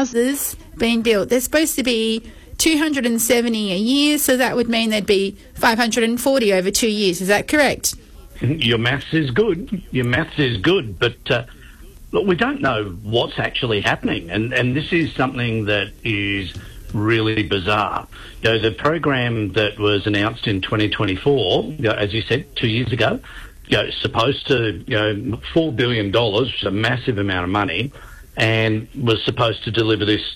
houses being built. There's supposed to be 270 a year, so that would mean there'd be 540 over 2 years. Is that correct? Your maths is good. But look, we don't know what's actually happening, and this is something that is really bizarre. The program that was announced in 2024, as you said, 2 years ago, supposed to, $4 billion, which is a massive amount of money, and was supposed to deliver this,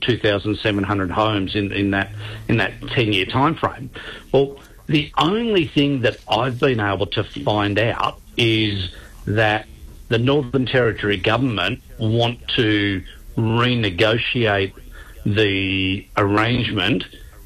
2,700 homes in that 10-year time frame. Well, the only thing that I've been able to find out is that the Northern Territory government want to renegotiate the arrangement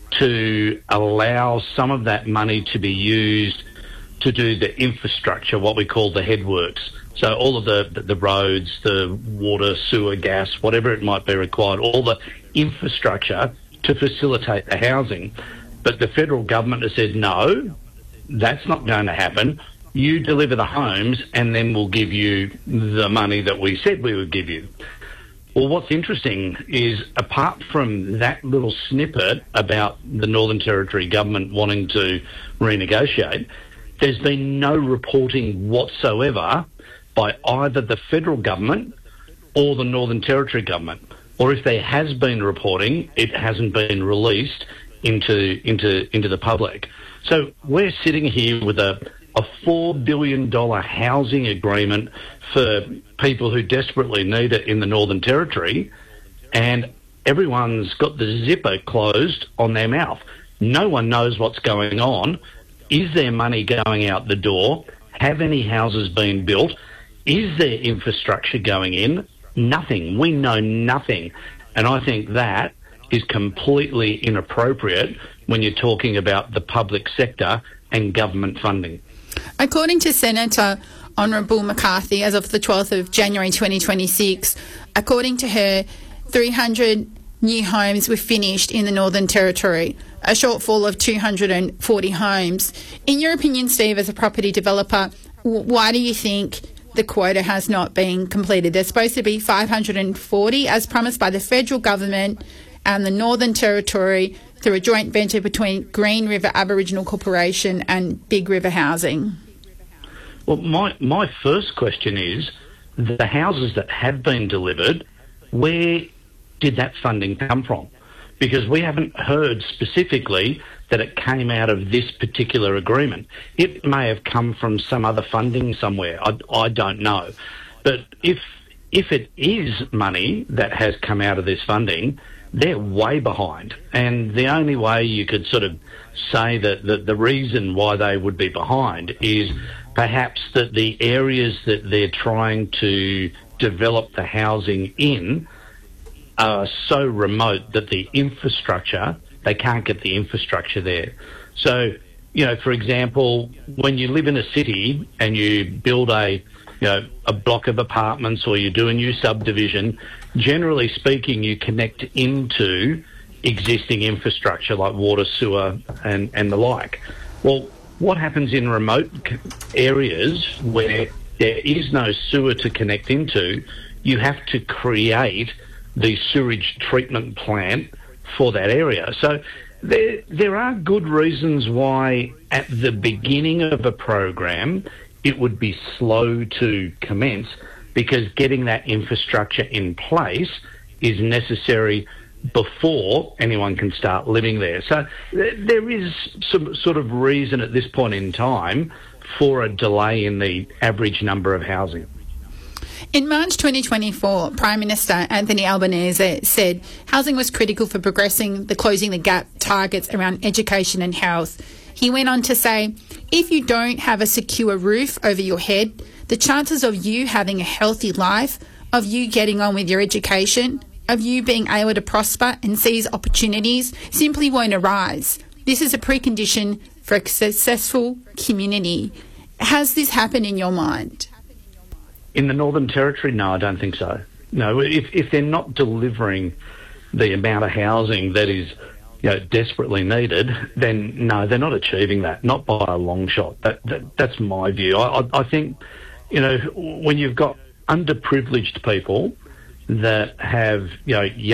to allow some of that money to be used to do the infrastructure, what we call the headworks. So all of the roads, the water, sewer, gas, whatever it might be required, all the infrastructure to facilitate the housing. But the federal government has said, no, that's not going to happen. You deliver the homes and then we'll give you the money that we said we would give you. Well, what's interesting is, apart from that little snippet about the Northern Territory government wanting to renegotiate, there's been no reporting whatsoever by either the federal government or the Northern Territory government. Or if there has been reporting, it hasn't been released into the public. So we're sitting here with a $4 billion housing agreement for people who desperately need it in the Northern Territory, and everyone's got the zipper closed on their mouth. No one knows what's going on. Is there money going out the door? Have any houses been built? Is there infrastructure going in? Nothing. We know nothing. And I think that is completely inappropriate when you're talking about the public sector and government funding. According to Senator Honourable McCarthy, as of the 12th of January 2026, according to her, 300 new homes were finished in the Northern Territory, a shortfall of 240 homes. In your opinion, Steve, as a property developer, why do you think the quota has not been completed? There's supposed to be 540 as promised by the federal government and the Northern Territory through a joint venture between Green River Aboriginal Corporation and Big River Housing. Well, my first question is, the houses that have been delivered, where did that funding come from? Because we haven't heard specifically that it came out of this particular agreement. It may have come from some other funding somewhere. I don't know. But if it is money that has come out of this funding, they're way behind. And the only way you could sort of say that the reason why they would be behind is perhaps that the areas that they're trying to develop the housing in are so remote that the infrastructure, they can't get the infrastructure there. So, for example, when you live in a city and you build a block of apartments or you do a new subdivision, generally speaking, you connect into existing infrastructure like water, sewer and the like. Well, what happens in remote areas where there is no sewer to connect into? You have to create the sewage treatment plant for that area. So there are good reasons why at the beginning of a program it would be slow to commence, because getting that infrastructure in place is necessary before anyone can start living there. So there is some sort of reason at this point in time for a delay in the average number of housing. In March 2024, Prime Minister Anthony Albanese said housing was critical for progressing the closing the gap targets around education and health. He went on to say, if you don't have a secure roof over your head, the chances of you having a healthy life, of you getting on with your education, of you being able to prosper and seize opportunities simply won't arise. This is a precondition for a successful community. Has this happened in your mind? In the Northern Territory, no, I don't think so. No, if they're not delivering the amount of housing that is desperately needed, then no, they're not achieving that, not by a long shot. That's my view. I think, when you've got underprivileged people that have, young